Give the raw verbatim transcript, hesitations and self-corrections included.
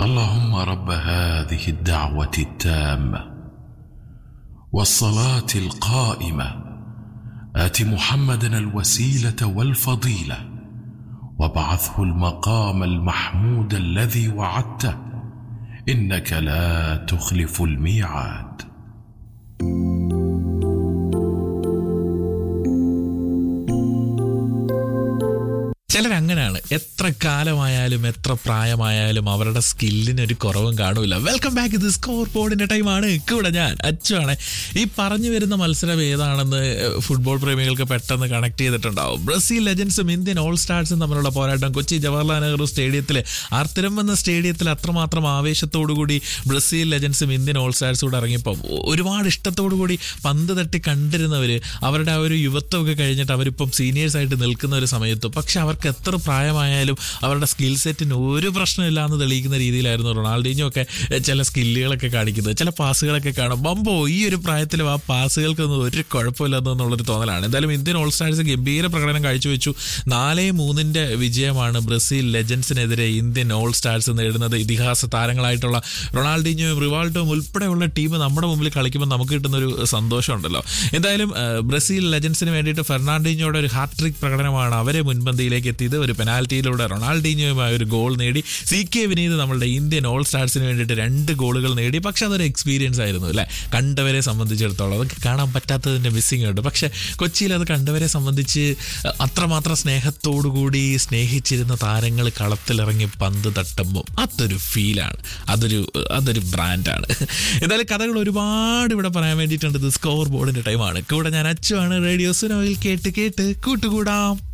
اللهم رب هذه الدعوة التامة والصلاة القائمة آت محمدا الوسيلة والفضيلة وابعثه المقام المحمود الذي وعدته إنك لا تخلف الميعاد. ചിലരങ്ങനെയാണ്, എത്ര കാലമായാലും എത്ര പ്രായമായാലും അവരുടെ സ്കില്ലിനൊരു കുറവും കാണൂല. വെൽക്കം ബാക്ക്, ഇത് സ്കോർ ബോർഡിന്റെ ടൈമാണ്. കൂടെ ഞാൻ അച്ചുവാണ്. ഈ പറഞ്ഞു വരുന്ന മത്സരം ഏതാണെന്ന് ഫുട്ബോൾ പ്രേമികൾക്ക് പെട്ടെന്ന് കണക്ട് ചെയ്തിട്ടുണ്ടാവും. ബ്രസീൽ ലെജൻസും ഇന്ത്യൻ ഓൾ സ്റ്റാർസും തമ്മിലുള്ള പോരാട്ടം കൊച്ചി ജവഹർലാൽ നെഹ്റു സ്റ്റേഡിയത്തിൽ, ആർത്തിരം എന്ന സ്റ്റേഡിയത്തിൽ അത്രമാത്രം ആവേശത്തോടുകൂടി ബ്രസീൽ ലെജൻസും ഇന്ത്യൻ ഓൾ സ്റ്റാർസും കൂടെ ഇറങ്ങിയപ്പോൾ ഒരുപാട് ഇഷ്ടത്തോടുകൂടി പന്ത് തട്ടി കണ്ടിരുന്നവർ അവരുടെ ആ ഒരു യുവത്വമൊക്കെ കഴിഞ്ഞിട്ട് അവരിപ്പം സീനിയേഴ്സായിട്ട് നിൽക്കുന്ന ഒരു സമയത്ത്, പക്ഷെ അവർക്ക് എത്ര പ്രായമായാലും അവരുടെ സ്കിൽ സെറ്റിന് ഒരു പ്രശ്നമില്ല എന്ന് തെളിയിക്കുന്ന രീതിയിലായിരുന്നു റൊണാൾഡീഞ്ഞോ ഒക്കെ ചില സ്കില്ലുകളൊക്കെ കാണിക്കുന്നത്. ചില പാസുകളൊക്കെ കാണും, ബമ്പോ ഈ ഒരു പ്രായത്തിലും ആ പാസുകൾക്കൊന്നും ഒരു കുഴപ്പമില്ലെന്നുള്ളൊരു തോന്നലാണ്. എന്തായാലും ഇന്ത്യൻ ഓൾ സ്റ്റാർസ് ഗംഭീര പ്രകടനം കാഴ്ചവെച്ചു. നാല് മൂന്നിന്റെ വിജയമാണ് ബ്രസീൽ ലെജൻസിനെതിരെ ഇന്ത്യൻ ഓൾ സ്റ്റാർസ് നേടുന്നത്. ഇതിഹാസ താരങ്ങളായിട്ടുള്ള റൊണാൾഡീഞ്ഞോയും റിവാൾഡോയും ഉൾപ്പെടെയുള്ള ടീം നമ്മുടെ മുമ്പിൽ കളിക്കുമ്പോൾ നമുക്ക് കിട്ടുന്നൊരു സന്തോഷമുണ്ടല്ലോ. എന്തായാലും ബ്രസീൽ ലെജൻസിന് വേണ്ടിയിട്ട് ഫെർണാണ്ടിഞ്ഞോയുടെ ഒരു ഹാട്രിക് പ്രകടനമാണ് അവരെ മുൻപന്തിയിലേക്ക് എത്തിയത്. ഒരു പെനാൽറ്റിയിലൂടെ റൊണാൾഡീഞ്ഞോയുമായി ഒരു ഗോൾ നേടി. സി കെ വിനീത് നമ്മളുടെ ഇന്ത്യൻ ഓൾ സ്റ്റാർസിന് വേണ്ടിയിട്ട് രണ്ട് ഗോളുകൾ നേടി. പക്ഷെ അതൊരു എക്സ്പീരിയൻസ് ആയിരുന്നു അല്ലേ, കണ്ടവരെ സംബന്ധിച്ചിടത്തോളം. അതൊക്കെ കാണാൻ പറ്റാത്തതിൻ്റെ മിസ്സിംഗ് ഉണ്ട്. പക്ഷെ കൊച്ചിയിൽ അത് കണ്ടവരെ സംബന്ധിച്ച് അത്രമാത്രം സ്നേഹത്തോടുകൂടി സ്നേഹിച്ചിരുന്ന താരങ്ങൾ കളത്തിലിറങ്ങി പന്ത് തട്ടുമ്പോൾ അതൊരു ഫീലാണ്, അതൊരു അതൊരു ബ്രാൻഡാണ്. എന്തായാലും കഥകൾ ഒരുപാട് ഇവിടെ പറയാൻ വേണ്ടിയിട്ടുണ്ട്. ഇത് സ്കോർ ബോർഡിൻ്റെ ടൈമാണ്. കൂടെ ഞാൻ അച്ചുവാണ്. റേഡിയോ സുനോയിൽ കേട്ട് കേട്ട് കൂട്ടുകൂടാം.